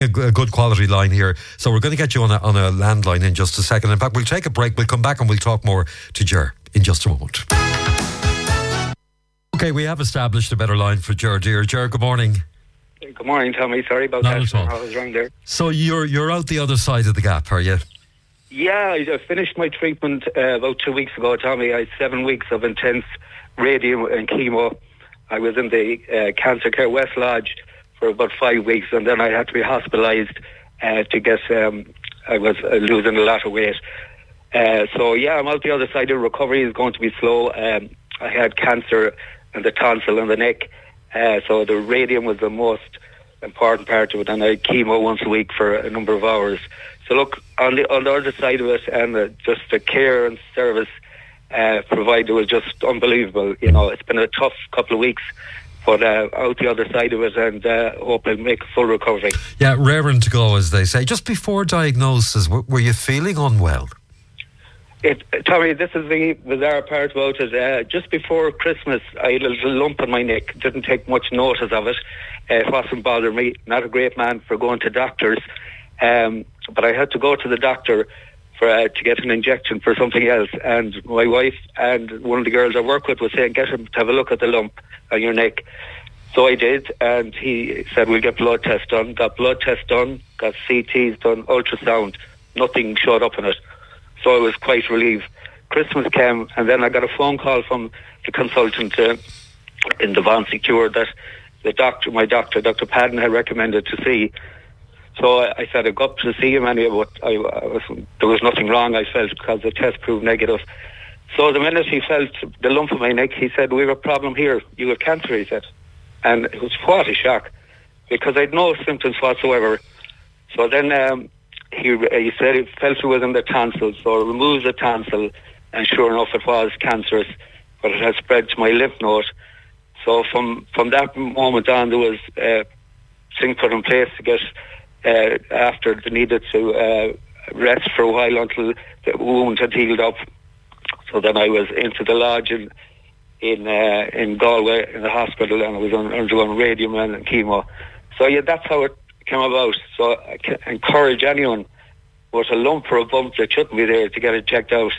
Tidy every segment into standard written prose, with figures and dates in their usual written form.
A good quality line here. So we're going to get you on a landline in just a second. In fact, we'll take a break. We'll come back and we'll talk more to Ger in just a moment. Okay, we have established a better line for Ger, dear. Ger, good morning. Good morning, Tommy. Sorry about that. I was wrong there. So you're out the other side of the gap, are you? Yeah, I finished my treatment about 2 weeks ago, Tommy. I had 7 weeks of intense radium and chemo. I was in the Cancer Care West Lodge for about 5 weeks, and then I had to be hospitalised to get. I was losing a lot of weight. So yeah, I'm out the other side. The recovery is going to be slow. I had cancer in the tonsil and the neck, so the radium was the most important part of it, and I had chemo once a week for a number of hours. So look, on the other side of it, and just the care and service provided was just unbelievable. You know, it's been a tough couple of weeks, but out the other side of it, and hope I'll make a full recovery. Yeah, raring to go, as they say. Just before diagnosis, were you feeling unwell? Tommy, this is the bizarre part about it. Just before Christmas, I had a little lump on my neck. Didn't take much notice of it. It wasn't bothering me. Not a great man for going to doctors. But I had to go to the doctor to get an injection for something else. And my wife and one of the girls I work with was saying, get him to have a look at the lump on your neck. So I did, and he said, we'll get blood tests done. Got blood tests done, got CTs done, ultrasound. Nothing showed up in it. So I was quite relieved. Christmas came, and then I got a phone call from the consultant in the Von Secure that my doctor, Dr. Padden, had recommended to see. So I said I'd go up to see him anyway, but there was nothing wrong, I felt, because the test proved negative. So the minute he felt the lump in my neck, he said, we have a problem here. You have cancer, he said. And it was what a shock, because I had no symptoms whatsoever. So then he said he felt it was in the tonsil, so I removed the tonsil, and sure enough it was cancerous, but it had spread to my lymph node. So from that moment on, there was things put in place to get after they needed to rest for a while until the wound had healed up. So then I was into the lodge in Galway in the hospital, and I was undergoing radium and chemo. So yeah, that's how it came about. So I can encourage anyone with a lump or a bump that shouldn't be there to get it checked out.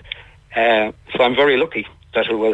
So I'm very lucky that it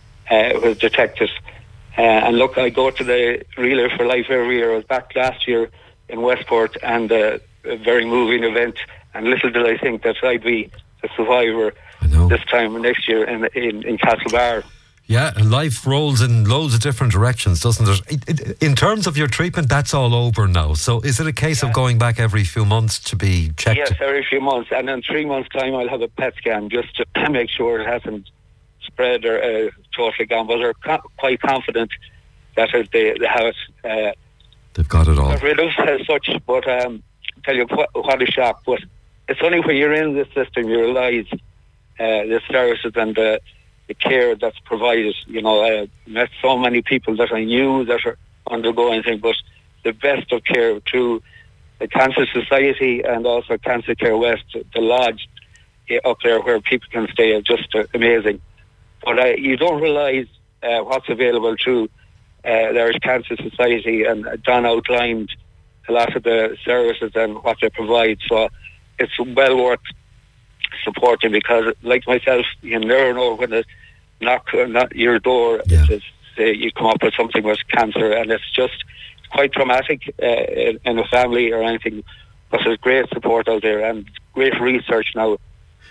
was detected. And look, I go to the Relay for Life every year. I was back last year in Westport, and a very moving event. And little did I think that I'd be a survivor this time next year in Castlebar. Yeah, life rolls in loads of different directions, doesn't it? In terms of your treatment, that's all over now. So is it a case of going back every few months to be checked? Yes, every few months. And in 3 months' time, I'll have a PET scan just to make sure it hasn't spread or totally gone. But they're quite confident that they have it. They've got it all. Not rid of as such, but tell you what a shock. But it's only when you're in this system you realise the services and the care that's provided. You know, I met so many people that I knew that are undergoing things, but the best of care through the Cancer Society and also Cancer Care West, the lodge up there where people can stay, is just amazing. But you don't realise what's available through the Irish Cancer Society, and Don outlined a lot of the services and what they provide. So it's well worth supporting, because like myself, you never know when it knock your door. Yeah. You come up with something with cancer, and it's quite traumatic in a family or anything, but there's great support out there and great research now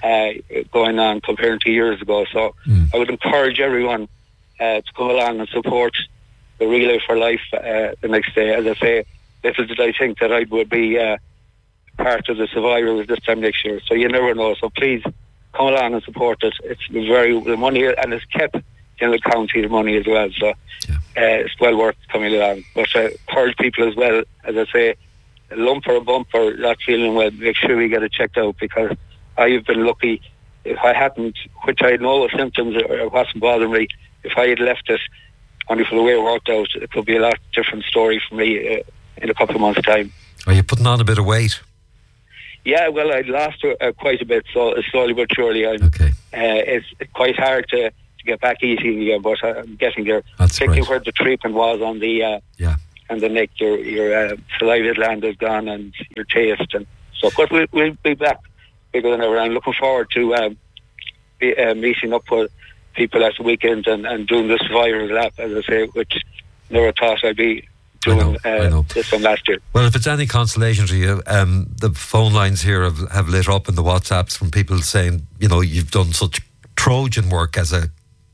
going on compared to years ago. So I would encourage everyone to come along and support the Relay for Life the next day. As I say, little did I think that I would be part of the survivors this time next year. So you never know. So please come along and support it. It's the money, and it's kept in the county, the money as well. So it's well worth coming along. But encourage people as well, as I say, a lump or a bump or not feeling well, make sure we get it checked out, because I've been lucky. If I hadn't, which I had no symptoms or wasn't bothering me, if I had left it only for the way it worked out, it could be a lot different story for me in a couple of months' time. Are you putting on a bit of weight? Yeah, well, I lost quite a bit, so slowly but surely. It's quite hard to get back eating again, but I'm getting there. That's thinking right. where the treatment was on the and the neck, your saliva gland is gone and your taste and stuff. But we'll be back bigger than ever. I'm looking forward to meeting up with people at the weekends and doing this viral lap, as I say, which never thought I'd be doing this one last year. Well, if it's any consolation to you, the phone lines here have lit up in the WhatsApps from people saying, you've done such Trojan work as a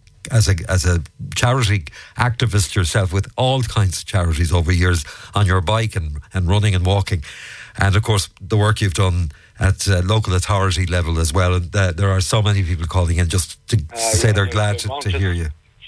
charity activist yourself with all kinds of charities over years on your bike and running and walking. And of course, the work you've done at local authority level as well. And there are so many people calling in just to say they're glad to hear you.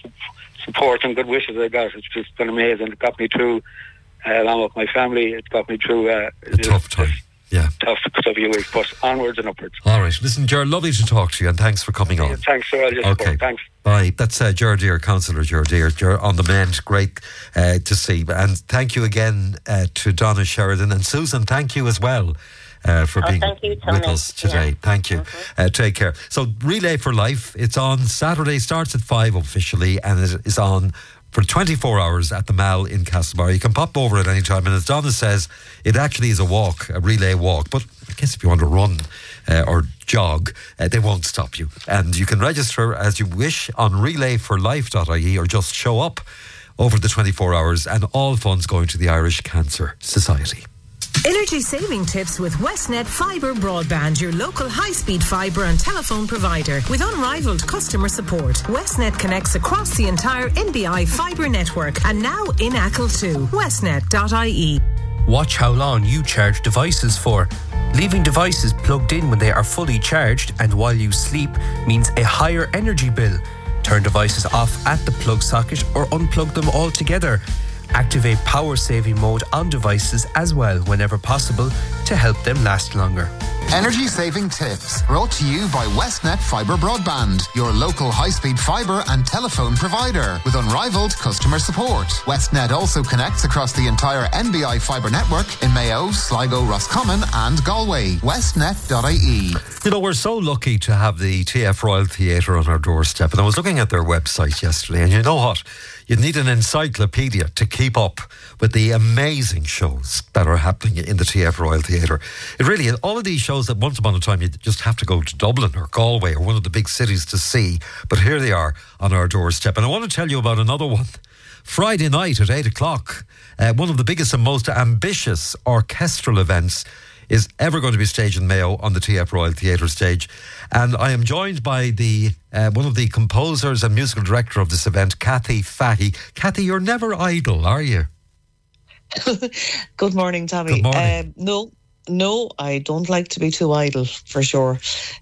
Support and good wishes I got. It's just been amazing. It got me through, along with my family, it got me through a tough time. Yeah. Tough few weeks, but onwards and upwards. All right. Listen, Ger, lovely to talk to you, and thanks for coming on. Thanks for all your support. Thanks. Bye. That's Ger Deer, Councillor Ger Deer. Ger on the mend. Great to see. And thank you again to Donna Sheridan. And Susan, thank you as well for being with us today. Yeah. Thank you. Take care. So, Relay for Life, it's on Saturday, starts at 5 officially, and it is on for 24 hours at the Mall in Castlebar. You can pop over at any time, and as Donna says, it actually is a walk, a relay walk, but I guess if you want to run or jog, they won't stop you. And you can register as you wish on relayforlife.ie or just show up over the 24 hours, and all funds going to the Irish Cancer Society. Energy saving tips with Westnet Fibre Broadband, your local high-speed fibre and telephone provider. With unrivaled customer support, Westnet connects across the entire NBI fibre network and now in Achill too. Westnet.ie. Watch how long you charge devices for. Leaving devices plugged in when they are fully charged and while you sleep means a higher energy bill. Turn devices off at the plug socket or unplug them altogether. Activate power saving mode on devices as well whenever possible to help them last longer. Energy saving tips brought to you by Westnet Fibre Broadband, your local high-speed fibre and telephone provider with unrivaled customer support. Westnet also connects across the entire NBI fibre network in Mayo, Sligo, Roscommon and Galway. Westnet.ie. We're so lucky to have the TF Royal Theatre on our doorstep, and I was looking at their website yesterday, and you know what? You need an encyclopedia to keep up with the amazing shows that are happening in the TF Royal Theatre. It really is. All of these shows that once upon a time you just have to go to Dublin or Galway or one of the big cities to see, but here they are on our doorstep. And I want to tell you about another one. Friday night at 8 o'clock, one of the biggest and most ambitious orchestral events is ever going to be staged in Mayo on the TF Royal Theatre stage. And I am joined by one of the composers and musical director of this event, Kathy Fahey. Kathy, you're never idle, are you? Good morning, Tommy. Good morning. No, I don't like to be too idle, for sure.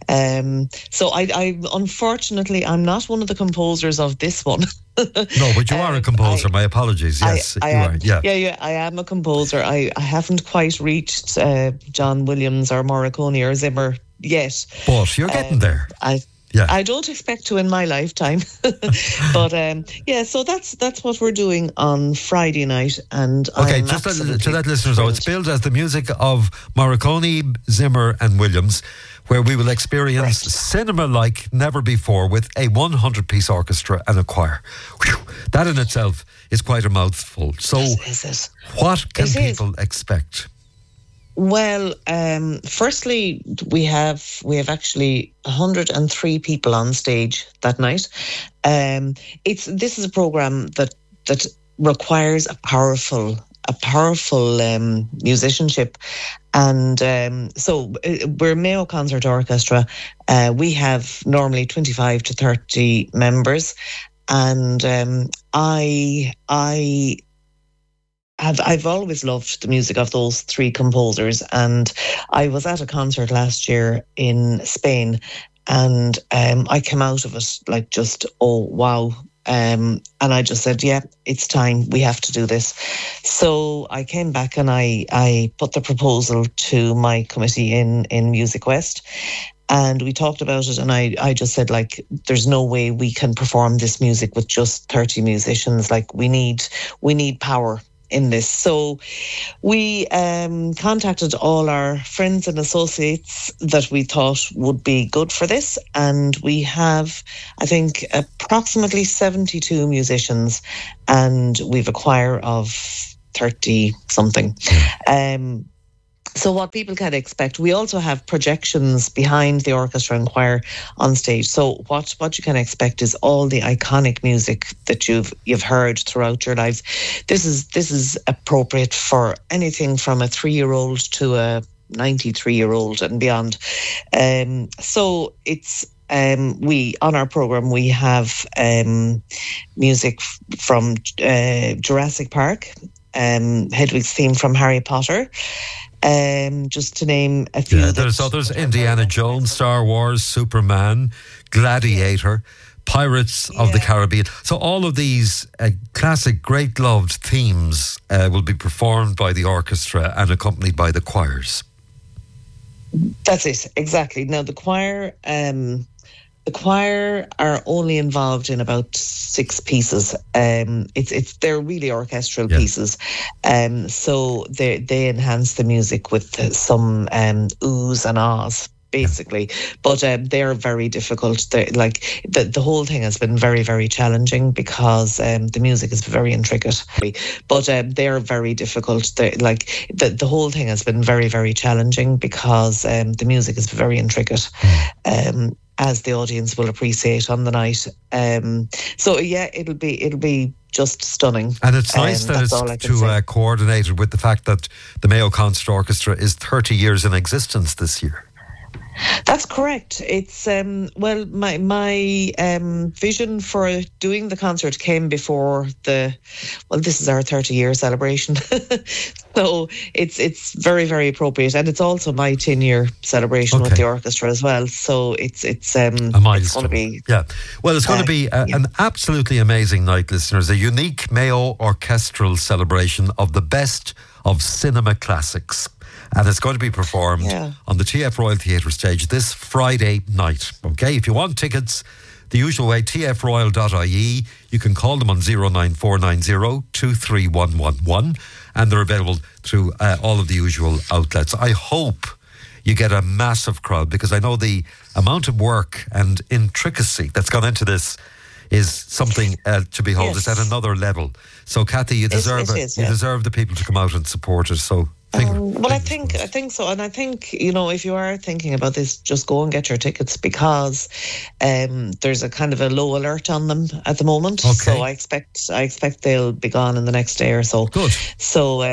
So I unfortunately, I'm not one of the composers of this one. No, but you are a composer. My apologies. Yes, I am. Yeah, I am a composer. I haven't quite reached John Williams or Morricone or Zimmer yet. But you're getting there. I don't expect to in my lifetime. But so that's what we're doing on Friday night. And okay, just to let listeners know, it's billed as the music of Morricone, Zimmer and Williams, where we will experience cinema like never before with a 100-piece orchestra and a choir. Whew, that in itself is quite a mouthful. So what can people expect? Well, firstly, we have actually 103 people on stage that night. This is a program that requires a powerful musicianship, and so we're Mayo Concert Orchestra. We have normally 25 to 30 members, and I've always loved the music of those three composers, and I was at a concert last year in Spain, and I came out of it like just, oh wow. And I just said, yeah, it's time. We have to do this. So I came back and I put the proposal to my committee in Music West, and we talked about it, and I just said, like, there's no way we can perform this music with just 30 musicians. Like, we need power in this. So we contacted all our friends and associates that we thought would be good for this, and we have, I think, approximately 72 musicians, and we've a choir of 30 something. So what people can expect, we also have projections behind the orchestra and choir on stage. So what you can expect is all the iconic music that you've heard throughout your lives. This is appropriate for anything from a 3-year-old to a 93-year-old and beyond. So it's we on our program we have music from Jurassic Park, Hedwig's theme from Harry Potter. Just to name a few. Yeah, there's others: Indiana Jones, Star Wars, Superman, Gladiator, Pirates of the Caribbean. So all of these classic, great loved themes will be performed by the orchestra and accompanied by the choirs. That's it, exactly. Now the choir are only involved in about 6 pieces. They're really orchestral pieces. So they enhance the music with some oohs and ahs, basically. But they're very difficult. The whole thing has been very, very challenging because the music is very intricate. But they're very difficult. The whole thing has been very, very challenging because the music is very intricate. As the audience will appreciate on the night. So yeah, it'll be just stunning. And it's nice that it's coordinated with the fact that the Mayo Concert Orchestra is 30 years in existence this year. That's correct. It's my vision for doing the concert came before this is our 30-year celebration. So it's very, very appropriate, and it's also my 10-year celebration with the orchestra as well. So it's a milestone. It's going to be it's going to be an absolutely amazing night, listeners. A unique Mayo orchestral celebration of the best of cinema classics. And it's going to be performed on the TF Royal Theatre stage this Friday night. Okay, if you want tickets, the usual way, tfroyal.ie. You can call them on 09490 23111, and they're available through all of the usual outlets. I hope you get a massive crowd, because I know the amount of work and intricacy that's gone into this is something to behold. It's at another level. So, Kathy, you deserve you deserve the people to come out and support us. So. I think so, and I think if you are thinking about this, just go and get your tickets, because there's a kind of a low alert on them at the moment. Okay. So I expect they'll be gone in the next day or so. Good. So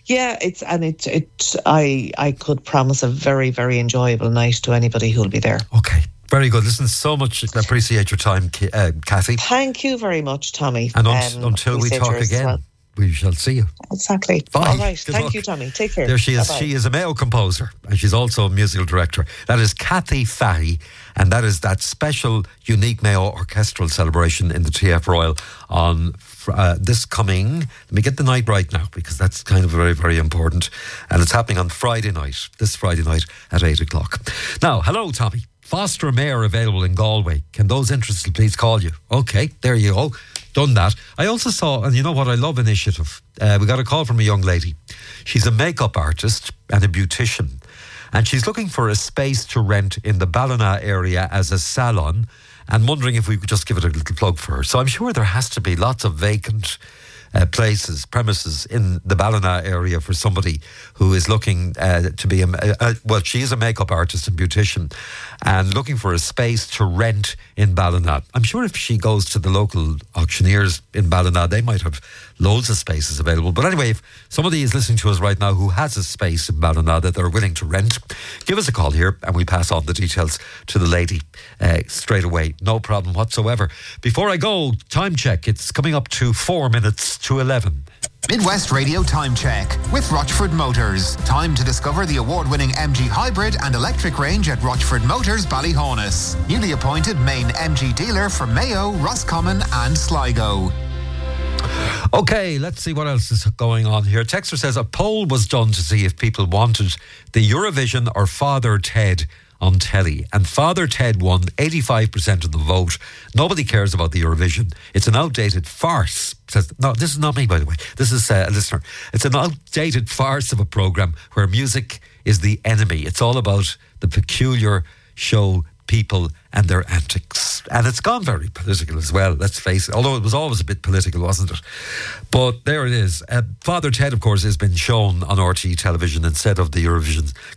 I could promise a very, very enjoyable night to anybody who'll be there. Okay. Very good. Listen, so much appreciate your time, Kathy. Thank you very much, Tommy. And until we talk again. We shall see you. Exactly. Bye. All right. Good Thank luck. you, Tommy. Take care. There she is. Bye-bye. She is a Mayo composer, and she's also a musical director. That is Kathy Fahy, and that is that special, unique Mayo orchestral celebration in the TF Royal on this coming. Let me get the night right now, because that's kind of very, very important. And it's happening on this Friday night at 8:00. Now, hello, Tommy. Foster Mayor available in Galway. Can those interested please call you? Okay, there you go. Done that. I also saw, and you know what, I love initiative. We got a call from a young lady. She's a makeup artist and a beautician, and she's looking for a space to rent in the Ballina area as a salon, and wondering if we could just give it a little plug for her. So I'm sure there has to be lots of vacant premises in the Ballina area for somebody who is looking to be she is a makeup artist and beautician and looking for a space to rent in Ballina. I'm sure if she goes to the local auctioneers in Ballina, they might have loads of spaces available. But anyway, if somebody is listening to us right now who has a space in Ballina that they're willing to rent, give us a call here and we pass on the details to the lady straight away. No problem whatsoever. Before I go, time check. It's coming up to 4 minutes to 11. Midwest Radio Time Check with Rochford Motors. Time to discover the award-winning MG Hybrid and electric range at Rochford Motors, Ballyhonus. Newly appointed main MG dealer for Mayo, Roscommon and Sligo. Okay, let's see what else is going on here. Texter says a poll was done to see if people wanted the Eurovision or Father Ted on telly, and Father Ted won 85% of the vote. Nobody cares about the Eurovision. It's an outdated farce. No, this is not me, by the way. This is a listener. It's an outdated farce of a programme where music is the enemy. It's all about the peculiar show people and their antics. And it's gone very political as well, let's face it, although it was always a bit political, wasn't it? But there it is. Father Ted, of course, has been shown on RTÉ television instead of the Eurovision